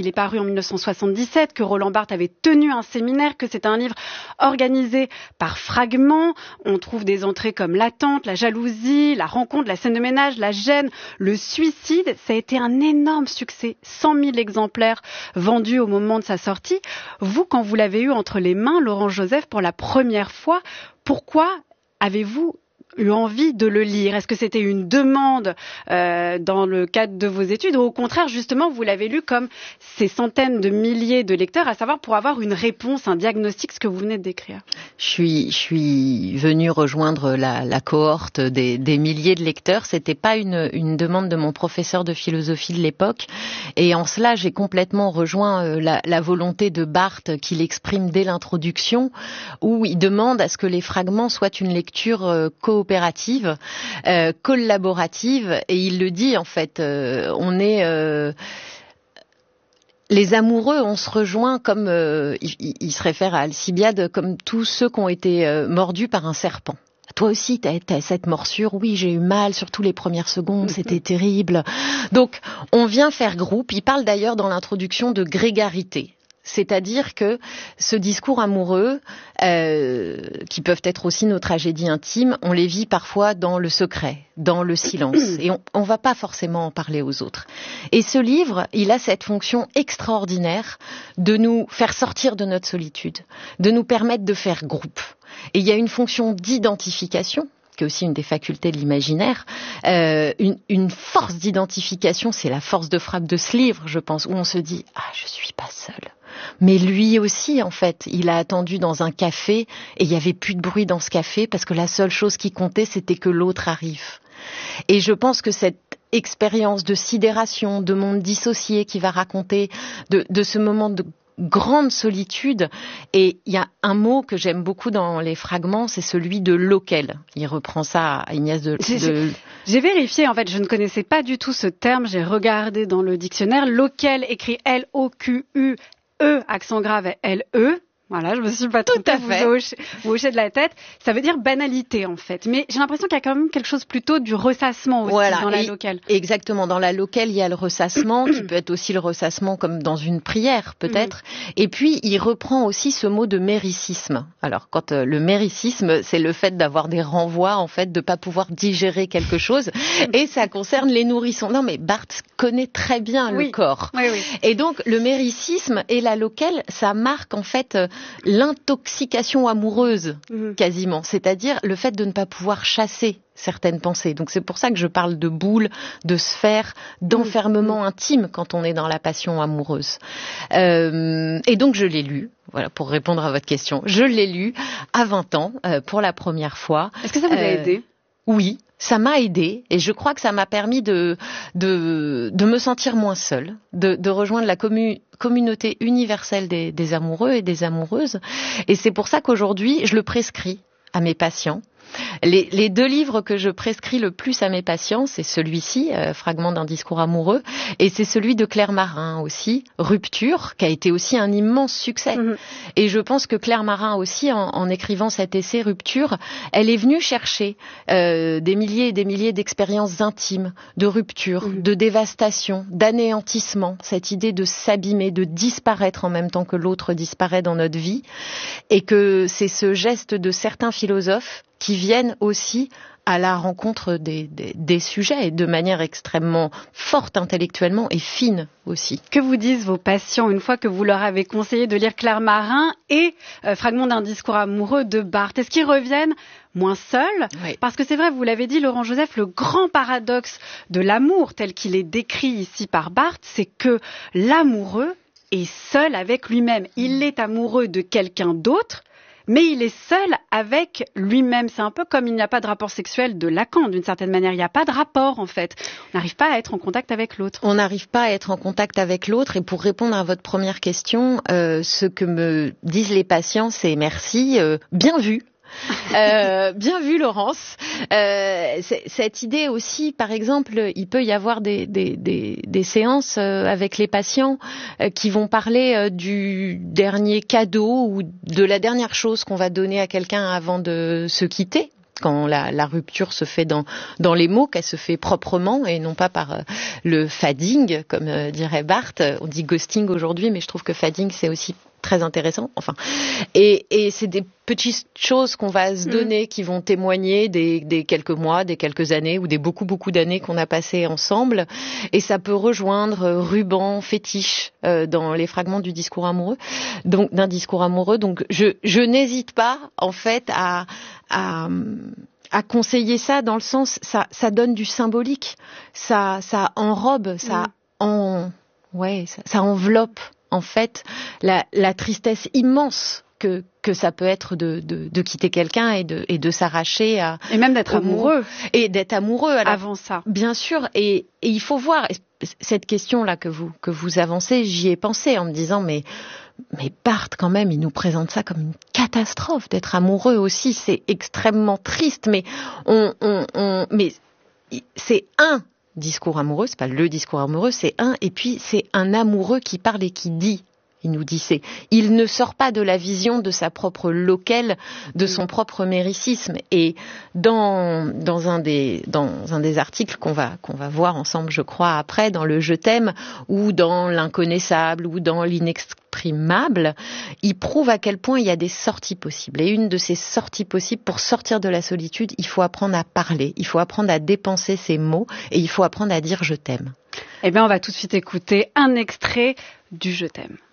il est paru en 1977, que Roland Barthes avait tenu un séminaire, que c'est un livre organisé par fragments. On trouve des entrées comme l'attente, la jalousie, la rencontre, la scène de ménage, la gêne, le suicide. Ça a été un énorme succès, 100 000 exemplaires vendus au moment de sa sortie. Vous, quand vous l'avez eu entre les mains, Laurent Joseph, pour la première fois, pourquoi avez-vous eu envie de le lire? Est-ce que c'était une demande dans le cadre de vos études, ou au contraire, justement, vous l'avez lu comme ces centaines de milliers de lecteurs, à savoir pour avoir une réponse, un diagnostic, ce que vous venez de décrire? Je suis venue rejoindre la cohorte des milliers de lecteurs. C'était pas une demande de mon professeur de philosophie de l'époque. Et en cela, j'ai complètement rejoint la volonté de Barthes qu'il exprime dès l'introduction, où il demande à ce que les fragments soient une lecture coopérative, collaborative, et il le dit en fait, les amoureux, on se rejoint comme, il se réfère à Alcibiade, comme tous ceux qui ont été mordus par un serpent. Toi aussi, t'as cette morsure. Oui, j'ai eu mal, surtout les premières secondes, c'était terrible. Donc, on vient faire groupe. Il parle d'ailleurs dans l'introduction de grégarité. C'est-à-dire que ce discours amoureux, qui peuvent être aussi nos tragédies intimes, on les vit parfois dans le secret, dans le silence, et on va pas forcément en parler aux autres. Et ce livre, il a cette fonction extraordinaire de nous faire sortir de notre solitude, de nous permettre de faire groupe. Et il y a une fonction d'identification, qui est aussi une des facultés de l'imaginaire, une force d'identification, c'est la force de frappe de ce livre, je pense, où on se dit « Ah, je suis pas seule ». Mais lui aussi, en fait, il a attendu dans un café et il y avait plus de bruit dans ce café parce que la seule chose qui comptait, c'était que l'autre arrive. Et je pense que cette expérience de sidération, de monde dissocié qui va raconter de ce moment de grande solitude, et il y a un mot que j'aime beaucoup dans les fragments, c'est celui de loquel. Il reprend ça à Ignace de... J'ai vérifié, en fait, je ne connaissais pas du tout ce terme, j'ai regardé dans le dictionnaire, loquel écrit L-O-Q-U, E, accent grave, L-E. Voilà, je me suis pas trompée, vous hochez de la tête. Ça veut dire banalité, en fait. Mais j'ai l'impression qu'il y a quand même quelque chose plutôt du ressassement aussi dans la locale. Exactement. Dans la locale, il y a le ressassement, qui peut être aussi le ressassement comme dans une prière, peut-être. Et puis, il reprend aussi ce mot de méricisme. Alors, quand le méricisme, c'est le fait d'avoir des renvois, en fait, de pas pouvoir digérer quelque chose. Et ça concerne les nourrissons. Non, mais Barthes connaît très bien le corps. Oui. Et donc, le méricisme et la locale, ça marque, en fait, l'intoxication amoureuse, quasiment. C'est-à-dire le fait de ne pas pouvoir chasser certaines pensées. Donc c'est pour ça que je parle de boule, de sphère, d'enfermement intime quand on est dans la passion amoureuse. Et donc je l'ai lu, voilà, pour répondre à votre question. Je l'ai lu à 20 ans, pour la première fois. Est-ce que ça vous a aidé ? Oui, ça m'a aidé, et je crois que ça m'a permis de me sentir moins seule, de rejoindre la communauté universelle des amoureux et des amoureuses. Et c'est pour ça qu'aujourd'hui, je le prescris à mes patients. Les deux livres que je prescris le plus à mes patients, c'est celui-ci, Fragment d'un discours amoureux, et c'est celui de Claire Marin aussi, Rupture, qui a été aussi un immense succès. Et je pense que Claire Marin aussi, en écrivant cet essai Rupture, elle est venue chercher des milliers et des milliers d'expériences intimes, de rupture, de dévastation, d'anéantissement, cette idée de s'abîmer, de disparaître en même temps que l'autre disparaît dans notre vie, et que c'est ce geste de certains philosophes qui viennent aussi à la rencontre des sujets, et de manière extrêmement forte intellectuellement et fine aussi. Que vous disent vos patients une fois que vous leur avez conseillé de lire Claire Marin et Fragment d'un discours amoureux de Barthes? Est-ce qu'ils reviennent moins seuls? Parce que c'est vrai, vous l'avez dit, Laurent Joseph, le grand paradoxe de l'amour tel qu'il est décrit ici par Barthes, c'est que l'amoureux est seul avec lui-même. Il est amoureux de quelqu'un d'autre, mais il est seul avec lui-même. C'est un peu comme il n'y a pas de rapport sexuel de Lacan, d'une certaine manière. Il n'y a pas de rapport, en fait. On n'arrive pas à être en contact avec l'autre. On n'arrive pas à être en contact avec l'autre. Et pour répondre à votre première question, ce que me disent les patients, c'est merci, bien vu. Bien vu, Laurence. Cette idée aussi, par exemple, il peut y avoir des séances avec les patients qui vont parler du dernier cadeau ou de la dernière chose qu'on va donner à quelqu'un avant de se quitter. quand la rupture se fait dans les mots, qu'elle se fait proprement et non pas par le fading, comme dirait Barthes. On dit ghosting aujourd'hui, mais je trouve que fading, c'est aussi très intéressant. Enfin, et c'est des petites choses qu'on va se donner qui vont témoigner des quelques mois, des quelques années ou des beaucoup d'années qu'on a passées ensemble. Et ça peut rejoindre ruban, fétiche dans les fragments du discours amoureux. Donc d'un discours amoureux. Donc je n'hésite pas en fait à conseiller ça dans le sens ça donne du symbolique, ça enrobe, ça enveloppe en fait la tristesse immense que ça peut être de quitter quelqu'un et de s'arracher à et même d'être amoureux et d'être amoureux avant ça. Bien sûr, et il faut voir cette question là que vous avancez, j'y ai pensé en me disant mais Barthes, quand même, il nous présente ça comme une catastrophe d'être amoureux aussi. C'est extrêmement triste, mais mais c'est un discours amoureux, c'est pas le discours amoureux, c'est un, et puis c'est un amoureux qui parle et qui dit. Il nous dit il ne sort pas de la vision de sa propre loquelle, de son propre méricisme. Et dans un des articles qu'on va voir ensemble, je crois, après, dans le Je t'aime, ou dans l'inconnaissable, ou dans l'inexprimable, il prouve à quel point il y a des sorties possibles. Et une de ces sorties possibles, pour sortir de la solitude, il faut apprendre à parler, il faut apprendre à dépenser ses mots, et il faut apprendre à dire je t'aime. Eh bien, on va tout de suite écouter un extrait du Je t'aime.